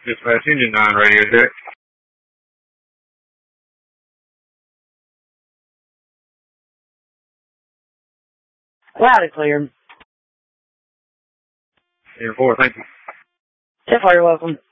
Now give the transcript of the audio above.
Dispatch Engine 9 radio check. Loud and clear. Air 4, thank you. Jeff, you're welcome.